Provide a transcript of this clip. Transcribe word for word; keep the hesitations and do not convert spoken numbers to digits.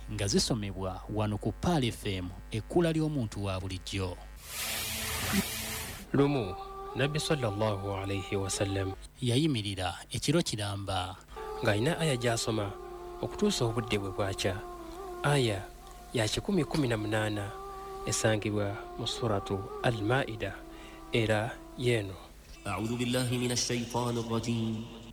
nga zisomebwa wano ku Pal F M ekkula ly'omuntu wa bulijjo. Lumu Nabbi sallallahu alayhi wa sallam yayimirira ekiro kiramba ng'alina aya gy'asoma okutuusa obudde bwe bwakya. Aya ya kikumi kumi na munaana esangibwa mu suratu Al-Maida era yeeno. أعوذ بالله من الشيطان الرجيم